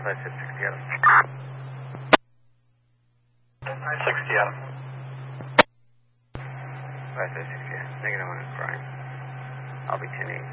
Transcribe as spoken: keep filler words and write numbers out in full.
I said sixty Adam. sixty Adam. I said sixty Adam. Negative one is Brian. I'll be ten eight.